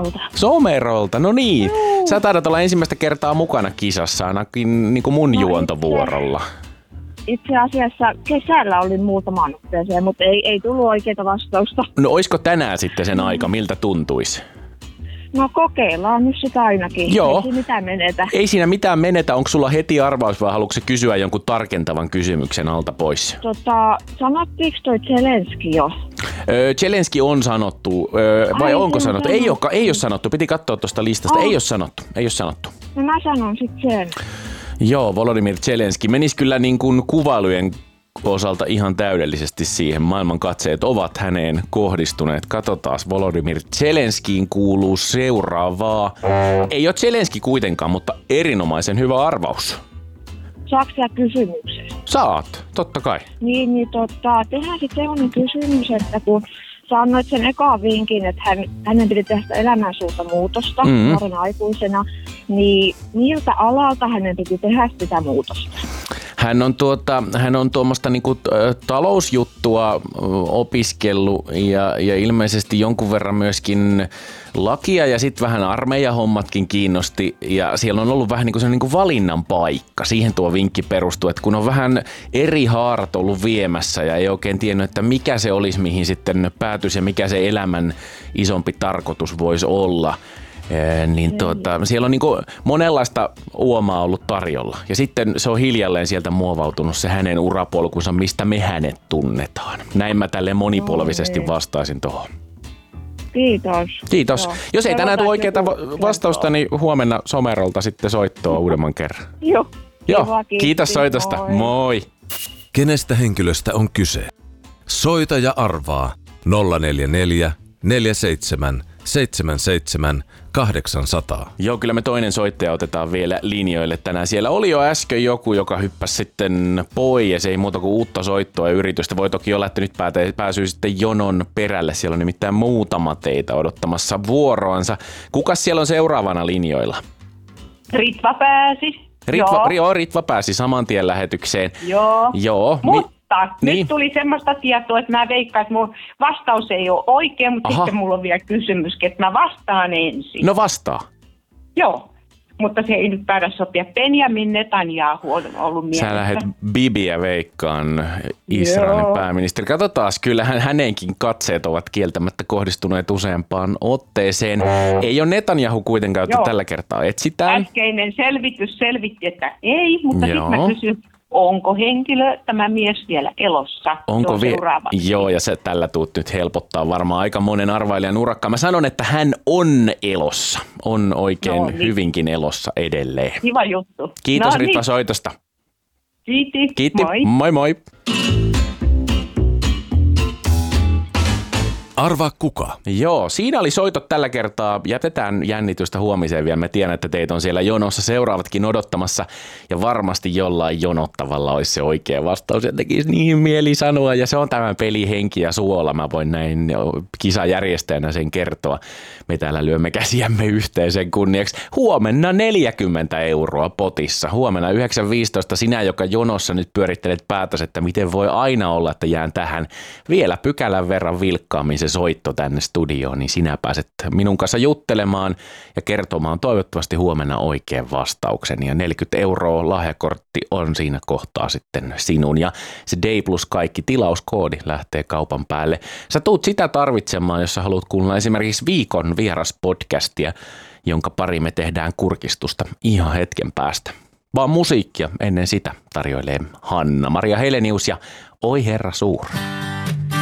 Somerolta. Somerolta, no niin. Sä taidat olla ensimmäistä kertaa mukana kisassa, ainakin niin kuin mun juontovuorolla. Itse asiassa kesällä olin muutaman otteeseen, mutta ei tullut oikeaa vastausta. No oisko tänään sitten sen aika, miltä tuntuisi? No kokeillaan nyt sitä ainakin. Joo. Ei siinä mitään menetä. Ei siinä mitään menetä. Onko sulla heti arvaus vai haluatko kysyä jonkun tarkentavan kysymyksen alta pois? Sanottiinko toi Zelenski jo? Zelenski on sanottu, vai onko sanottu? Ei ole sanottu. Piti katsoa tuosta listasta. Ei ole sanottu. No mä sanon sitten sen. Joo, Volodymyr Zelenski menisi kyllä niin kuin kuvailujen osalta ihan täydellisesti siihen. Maailman katseet ovat häneen kohdistuneet. Katsotaan, Volodymyr Zelenskiin kuuluu seuraavaa. Ei ole Zelenski kuitenkaan, mutta erinomaisen hyvä arvaus. Saatko sä kysymyksen? Saat, totta kai. Tehdään sitten sellainen kysymys, että kun sä annoit sen ekaan vinkin, että hänen piti tehdä elämän suurta muutosta nuorena aikuisena, niin miltä alalta hänen piti tehdä sitä muutosta? Hän on tuommoista niinku talousjuttua opiskellut ja ilmeisesti jonkun verran myöskin lakia ja sitten vähän armeijahommatkin kiinnosti ja siellä on ollut vähän niinku valinnan paikka. Siihen tuo vinkki perustuu, että kun on vähän eri haarat ollut viemässä ja ei oikein tiennyt, että mikä se olisi, mihin sitten päätyisi ja mikä se elämän isompi tarkoitus voisi olla. Siellä on niinku monenlaista uomaa ollut tarjolla. Ja sitten se on hiljalleen sieltä muovautunut se hänen urapolkunsa, mistä me hänet tunnetaan. Näin mä tälleen monipolvisesti vastaisin tuohon. Kiitos. Joo. Jos ei tänään tule oikeaa vastausta, niin huomenna Somerolta sitten soittoa uudemman kerran. Joo. Kiitos soitosta. Moi. Kenestä henkilöstä on kyse? Soita ja arvaa 044 47 77 800. Joo, kyllä me toinen soittaja otetaan vielä linjoille tänään. Siellä oli jo äsken joku, joka hyppäsi sitten pois. Ei muuta kuin uutta soittoa ja yritystä. Voi toki olla, että nyt pääsyy sitten jonon perälle. Siellä on nimittäin muutama teitä odottamassa vuoroansa. Kukas siellä on seuraavana linjoilla? Ritva pääsi. Ritva pääsi saman tien lähetykseen. Joo. Mutta nyt tuli semmoista tietoa, että mä veikkaan, että mun vastaus ei ole oikein, mutta sitten mulla on vielä kysymys, että mä vastaan ensin. No vastaa. Joo, mutta se ei nyt päädä sopia. Benjamin Netanyahu on ollut mielessä. Sä lähdet Bibiä veikkaan, Israelin pääministeri. Katsotaan, kyllähän hänenkin katseet ovat kieltämättä kohdistuneet useampaan otteeseen. Ei ole Netanyahu kuitenkaan, jota tällä kertaa etsitään. Äskeinen selvitys selvitti, että ei, mutta sitten mä kysyn, onko tämä mies vielä elossa? Onko Joo, ja se tällä tuut nyt helpottaa varmaan aika monen arvailijan urakkaa. Mä sanon, että hän on elossa. On oikein hyvinkin elossa edelleen. Kiva juttu. Kiitos Ritva soitosta. Kiitti. Moi moi. Arvaa kuka? Joo, siinä oli soitot tällä kertaa. Jätetään jännitystä huomiseen vielä. Mä tiedän, että teitä on siellä jonossa seuraavatkin odottamassa. Ja varmasti jollain jonottavalla olisi se oikea vastaus. Ja tekisi niin mieli sanoa. Ja se on tämän pelin henki ja suola. Mä voin näin kisajärjestäjänä sen kertoa. Me täällä lyömme käsiämme yhteen sen kunniaksi. Huomenna 40 € potissa. Huomenna 9.15 sinä, joka jonossa nyt pyörittelet päätös, että miten voi aina olla, että jään tähän vielä pykälän verran vilkkaammin se soitto tänne studioon, niin sinä pääset minun kanssa juttelemaan ja kertomaan toivottavasti huomenna oikean vastauksen. Ja 40 € lahjakortti on siinä kohtaa sitten sinun. Ja se Day Plus kaikki tilauskoodi lähtee kaupan päälle. Sä tuut sitä tarvitsemaan, jos sä haluat kuulla esimerkiksi viikon vieraspodcastia, jonka pari me tehdään kurkistusta ihan hetken päästä. Vaan musiikkia ennen sitä tarjoilee Hanna-Maria Helenius ja Oi Herra Suur.